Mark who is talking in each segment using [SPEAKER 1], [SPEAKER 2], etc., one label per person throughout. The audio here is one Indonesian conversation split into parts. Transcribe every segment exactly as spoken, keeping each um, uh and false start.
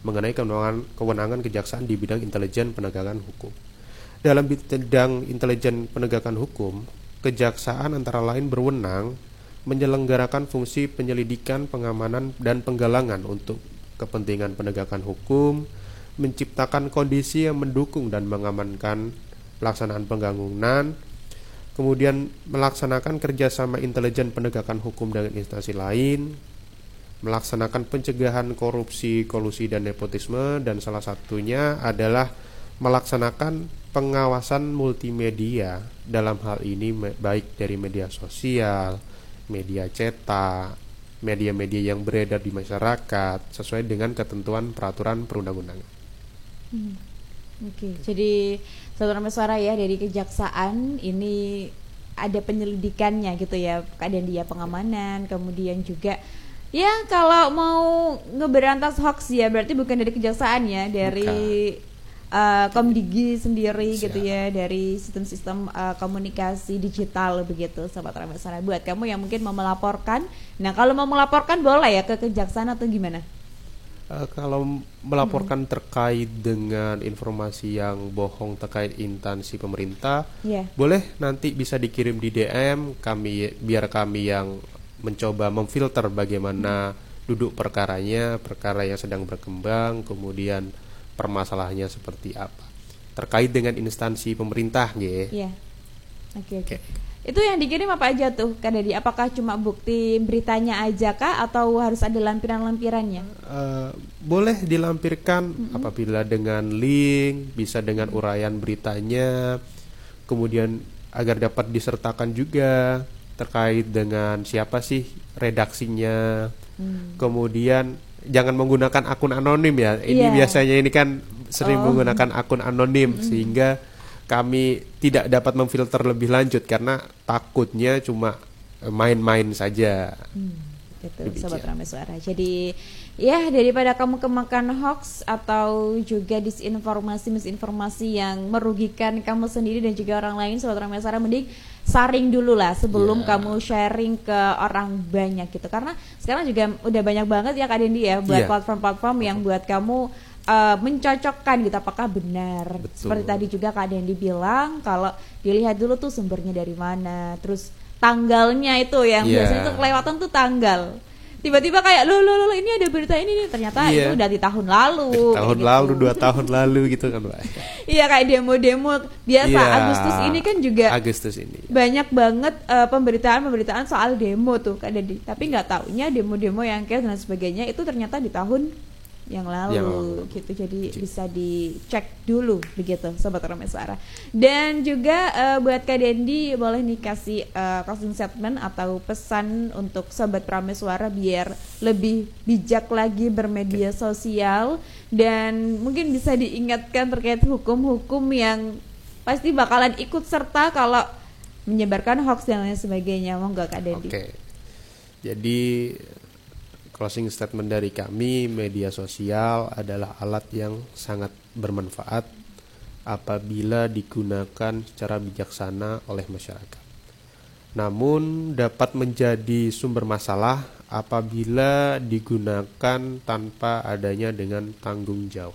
[SPEAKER 1] mengenai kewenangan, kewenangan kejaksaan di bidang intelijen penegakan hukum. Dalam bidang intelijen penegakan hukum, kejaksaan antara lain berwenang menyelenggarakan fungsi penyelidikan, pengamanan, dan penggalangan untuk kepentingan penegakan hukum, menciptakan kondisi yang mendukung dan mengamankan pelaksanaan pembangunan, kemudian melaksanakan kerjasama intelijen penegakan hukum dengan instansi lain, melaksanakan pencegahan korupsi, kolusi, dan nepotisme, dan salah satunya adalah melaksanakan pengawasan multimedia dalam hal ini baik dari media sosial, media cetak, media-media yang beredar di masyarakat sesuai dengan ketentuan peraturan perundang-undangan.
[SPEAKER 2] Hmm. Oke, okay. Jadi saudara suara ya dari kejaksaan ini ada penyelidikannya gitu ya, keadaan dia pengamanan, kemudian juga ya kalau mau ngeberantas hoax ya berarti bukan dari kejaksaan ya, dari uh, Komdigi sendiri. Siap. Gitu ya, dari sistem-sistem uh, komunikasi digital begitu, sobat Ramesara. Buat kamu yang mungkin mau melaporkan, nah kalau mau melaporkan boleh ya ke kejaksaan atau gimana?
[SPEAKER 1] Uh, kalau melaporkan hmm. terkait dengan informasi yang bohong terkait instansi pemerintah, yeah. boleh nanti bisa dikirim di D M kami, biar kami yang mencoba memfilter bagaimana duduk perkaranya, perkara yang sedang berkembang, kemudian permasalahannya seperti apa terkait dengan instansi pemerintah, ya.
[SPEAKER 2] Iya. Oke, oke. Itu yang dikirim apa aja tuh, Kak Dedi? Apakah cuma bukti beritanya aja kah atau harus ada lampiran-lampirannya?
[SPEAKER 1] Uh, boleh dilampirkan mm-hmm. apabila dengan link, bisa dengan uraian beritanya, kemudian agar dapat disertakan juga terkait dengan siapa sih redaksinya, hmm. kemudian jangan menggunakan akun anonim ya. Ini yeah. biasanya ini kan sering oh. menggunakan akun anonim hmm. sehingga kami tidak dapat memfilter lebih lanjut karena takutnya cuma main-main saja.
[SPEAKER 2] Hmm. Gitu, sobat Rameswara. Jadi ya daripada kamu kemakan hoax atau juga disinformasi, misinformasi yang merugikan kamu sendiri dan juga orang lain, sobat Rameswara, mending saring dulu lah sebelum yeah. kamu sharing ke orang banyak gitu. Karena sekarang juga udah banyak banget ya Kak Dendi ya buat yeah. platform-platform yang buat kamu uh, mencocokkan gitu apakah benar. Betul. Seperti tadi juga Kak Dendi bilang kalau dilihat dulu tuh sumbernya dari mana, terus tanggalnya itu yang yeah. biasanya tuh kelewatan tuh tanggal. Tiba-tiba kayak lo lo lo ini ada berita ini nih, ternyata yeah. itu udah di tahun lalu.
[SPEAKER 1] Tahun gitu. lalu, dua tahun lalu gitu kan, Mbak.
[SPEAKER 2] Iya, kayak demo-demo biasa yeah. Agustus ini kan juga
[SPEAKER 1] Agustus ini.
[SPEAKER 2] Banyak banget uh, pemberitaan-pemberitaan soal demo tuh Kak Dedi. Tapi nggak taunya demo-demo yang kayak dan sebagainya itu ternyata di tahun yang lalu, yang lalu. gitu. Jadi Cik. bisa dicek dulu begitu sobat Rameswara. Dan juga uh, buat Kak Dendi boleh nih kasih uh, closing statement atau pesan untuk sobat Rameswara biar lebih bijak lagi bermedia sosial dan mungkin bisa diingatkan terkait hukum-hukum yang pasti bakalan ikut serta kalau menyebarkan hoax dan lain sebagainya. Monggo Kak Dendi.
[SPEAKER 1] Oke. Jadi closing statement dari kami, media sosial adalah alat yang sangat bermanfaat apabila digunakan secara bijaksana oleh masyarakat. Namun dapat menjadi sumber masalah apabila digunakan tanpa adanya dengan tanggung jawab.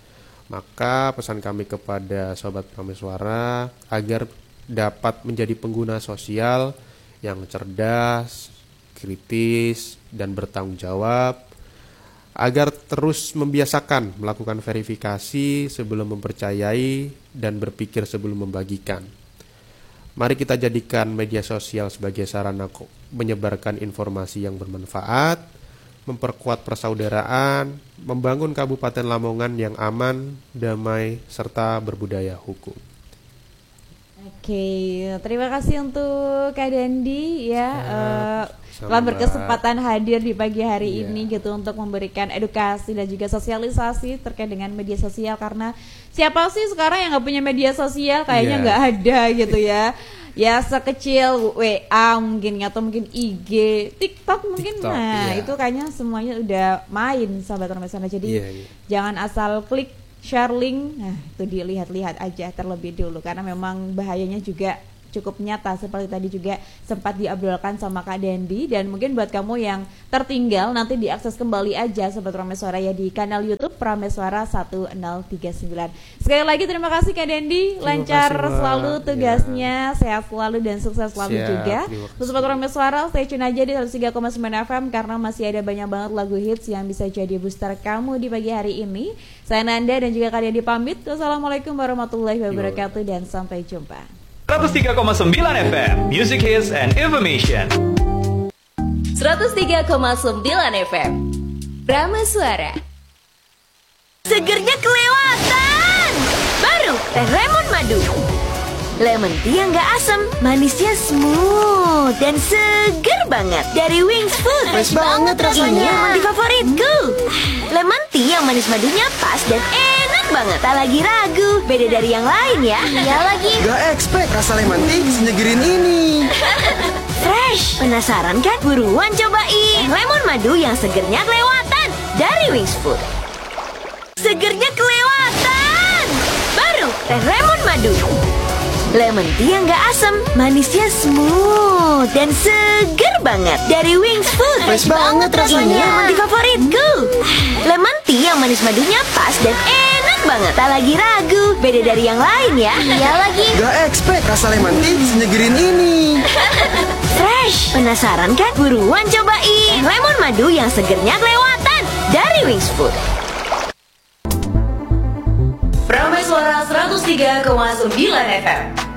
[SPEAKER 1] Maka pesan kami kepada Sobat Rameswara agar dapat menjadi pengguna sosial yang cerdas, kritis, dan bertanggung jawab, agar terus membiasakan melakukan verifikasi sebelum mempercayai dan berpikir sebelum membagikan. Mari kita jadikan media sosial sebagai sarana menyebarkan informasi yang bermanfaat, memperkuat persaudaraan, membangun Kabupaten Lamongan yang aman, damai, serta berbudaya hukum.
[SPEAKER 2] Oke, terima kasih untuk Kak Dendi ya, uh, telah berkesempatan hadir di pagi hari yeah. ini gitu untuk memberikan edukasi dan juga sosialisasi terkait dengan media sosial, karena siapa sih sekarang yang nggak punya media sosial, kayaknya nggak yeah. ada gitu ya. Ya sekecil W A mungkin atau mungkin I G, TikTok mungkin, TikTok, nah yeah. itu kayaknya semuanya udah main sahabat Rameswara. Jadi yeah, yeah. jangan asal klik share link, nah itu dilihat-lihat aja terlebih dulu karena memang bahayanya juga cukup nyata seperti tadi juga sempat diobrolkan sama Kak Dendi. Dan mungkin buat kamu yang tertinggal nanti diakses kembali aja Sobat Prameswara ya di kanal YouTube Prameswara satu nol tiga sembilan. Sekali lagi terima kasih Kak Dendi, lancar kasih, selalu tugasnya, ya. Sehat selalu dan sukses selalu Siap, juga. Sobat Prameswara, stay tune aja di seratus tiga koma sembilan F M karena masih ada banyak banget lagu hits yang bisa jadi booster kamu di pagi hari ini. Saya Nanda dan juga kalian dipamit. Wassalamualaikum warahmatullahi wabarakatuh dan sampai jumpa.
[SPEAKER 3] seratus tiga koma sembilan F M Music Hits and Information.
[SPEAKER 4] seratus tiga koma sembilan F M Prameswara. Segernya kelewatan. Baru teh lemon madu. Lemon tea yang gak asam, manisnya smooth dan seger banget. Dari Wings Food.
[SPEAKER 5] Fresh banget rasanya.
[SPEAKER 4] Ini favoritku. Lemon tea yang manis madunya pas dan enak banget. Tak lagi ragu, beda dari yang lain ya. Iya lagi.
[SPEAKER 5] Gak expect rasa lemon tea senyegerin ini.
[SPEAKER 4] Fresh. Penasaran kan? Buruan cobain. Lemon madu yang segernya kelewatan. Dari Wings Food. Segernya kelewatan. Baru teh lemon madu. Lemon tea yang gak asam, manisnya smooth dan seger banget. Dari Wings Food.
[SPEAKER 5] Fresh banget rasanya.
[SPEAKER 4] Ini favoritku. Lemon tea yang manis madunya pas dan enak banget. Tak lagi ragu, beda dari yang lain ya. Iya lagi.
[SPEAKER 5] Gak expect rasa lemon tea senyegerin ini.
[SPEAKER 4] Fresh. Penasaran kan? Buruan cobain. Lemon madu yang segernya kelewatan. Dari Wings Food. Prameswara seratus tiga koma sembilan F M